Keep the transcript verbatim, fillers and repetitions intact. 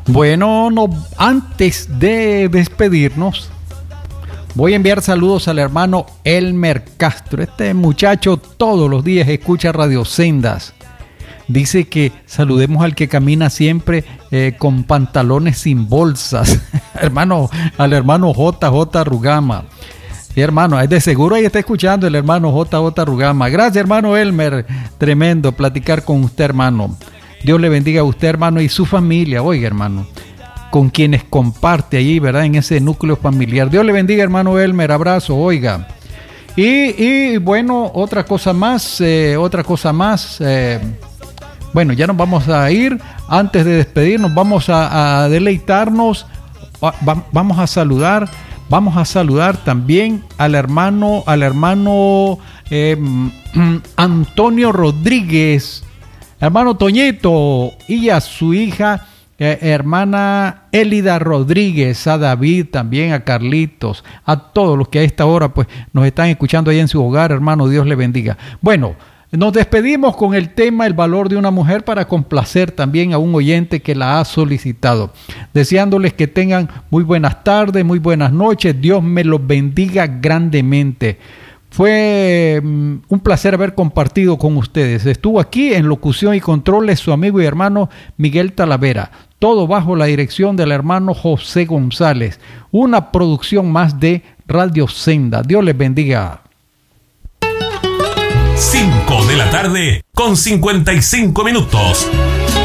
Bueno, no, antes de despedirnos, voy a enviar saludos al hermano Elmer Castro. Este muchacho todos los días escucha Radio Sendas. Dice que saludemos al que camina siempre eh, con pantalones sin bolsas. hermano, al hermano J J Rugama. Sí, hermano, de seguro ahí está escuchando el hermano J J Rugama. Gracias, hermano Elmer. Tremendo platicar con usted, hermano. Dios le bendiga a usted, hermano, y su familia. Oiga, hermano, con quienes comparte allí, ¿verdad? En ese núcleo familiar. Dios le bendiga, hermano Elmer. Abrazo, oiga. Y, y bueno, otra cosa más, eh, otra cosa más. Eh, bueno, ya nos vamos a ir. Antes de despedirnos, vamos a, a deleitarnos. Va, vamos a saludar. Vamos a saludar también al hermano, al hermano eh, Antonio Rodríguez. Hermano Toñito, y a su hija, eh, hermana Elida Rodríguez, a David también, a Carlitos, a todos los que a esta hora pues nos están escuchando ahí en su hogar, hermano, Dios le bendiga. Bueno, nos despedimos con el tema El valor de una mujer para complacer también a un oyente que la ha solicitado. Deseándoles que tengan muy buenas tardes, muy buenas noches, Dios me los bendiga grandemente. Fue um, un placer haber compartido con ustedes. Estuvo aquí en locución y controles su amigo y hermano Miguel Talavera. Todo bajo la dirección del hermano José González. Una producción más de Radio Senda. Dios les bendiga. cinco de la tarde con cincuenta y cinco minutos.